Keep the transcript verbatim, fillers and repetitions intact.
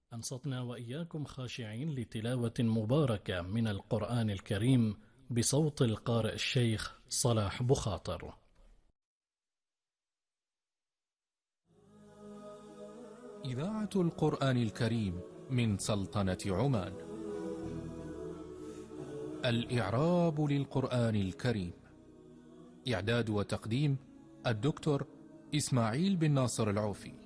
أنصتنا وإياكم خاشعين لتلاوة مباركة من القرآن الكريم بصوت القارئ الشيخ صلاح بخاطر. إذاعة القرآن الكريم من سلطنة عمان. الإعراب للقرآن الكريم. إعداد وتقديم الدكتور إسماعيل بن ناصر العوفي.